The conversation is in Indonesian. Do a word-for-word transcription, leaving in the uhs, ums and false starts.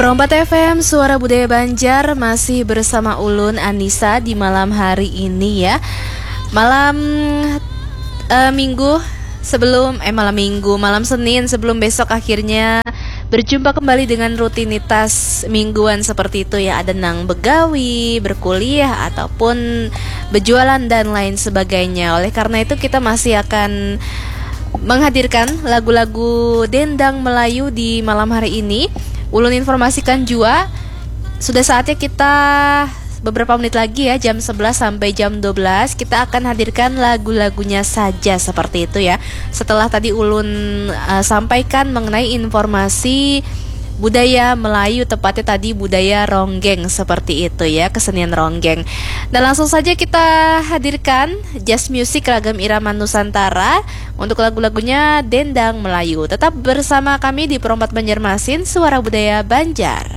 Perompat F M, Suara Budaya Banjar, masih bersama Ulun Anissa di malam hari ini ya. Malam uh, minggu sebelum, eh malam minggu, malam Senin sebelum besok akhirnya berjumpa kembali dengan rutinitas mingguan seperti itu ya. Ada nang begawi, berkuliah, ataupun berjualan dan lain sebagainya. Oleh karena itu kita masih akan menghadirkan lagu-lagu dendang Melayu di malam hari ini. Ulun informasikan juga, sudah saatnya kita beberapa menit lagi ya, jam sebelas sampai jam dua belas kita akan hadirkan lagu-lagunya saja seperti itu ya. Setelah tadi Ulun uh, sampaikan mengenai informasi budaya Melayu, tepatnya tadi budaya ronggeng seperti itu ya, kesenian ronggeng. Dan langsung saja kita hadirkan jazz music ragam irama Nusantara untuk lagu-lagunya dendang Melayu. Tetap bersama kami di Perompat Banjarmasin, Suara Budaya Banjar.